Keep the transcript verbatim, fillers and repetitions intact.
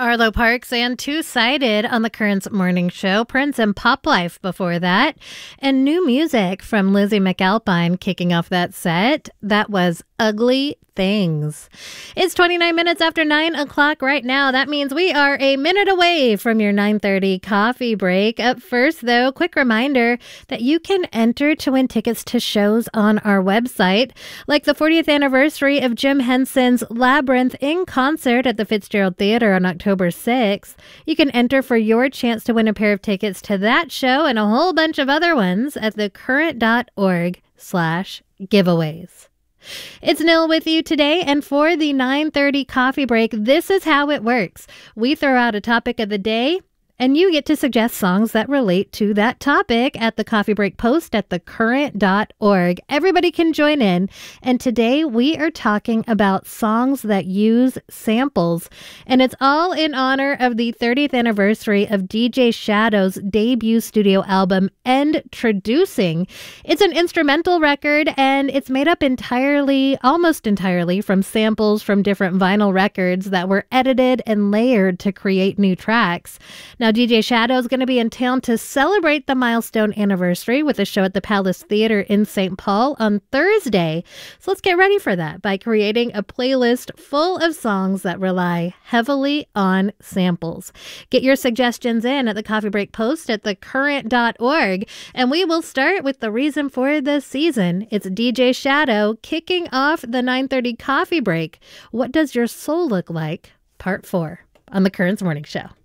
Arlo Parks and Two-Sided on the Currents Morning Show. Prince and Pop Life before that. And new music from Lizzie McAlpine kicking off that set. That was Ugly Things. It's twenty-nine minutes after nine o'clock right now. That means we are a minute away from your nine thirty coffee break. Up first, though, quick reminder that you can enter to win tickets to shows on our website, like the fortieth anniversary of Jim Henson's Labyrinth in concert at the Fitzgerald Theater on October sixth. You can enter for your chance to win a pair of tickets to that show and a whole bunch of other ones at thecurrent.org slash giveaways. It's Nil with you today, and for the nine thirty coffee break, this is how it works. We throw out a topic of the day, and you get to suggest songs that relate to that topic at the coffee break post at thecurrent dot org. Everybody can join in, and today we are talking about songs that use samples, and it's all in honor of the thirtieth anniversary of D J Shadow's debut studio album, Endtroducing. It's an instrumental record, and it's made up entirely, almost entirely, from samples from different vinyl records that were edited and layered to create new tracks. Now, D J Shadow is going to be in town to celebrate the milestone anniversary with a show at the Palace Theater in Saint Paul on Thursday. So let's get ready for that by creating a playlist full of songs that rely heavily on samples. Get your suggestions in at the coffee break post at thecurrent dot org, and we will start with the reason for the season. It's D J Shadow kicking off the nine thirty coffee break. What does your soul look like? Part four on the Currents Morning Show.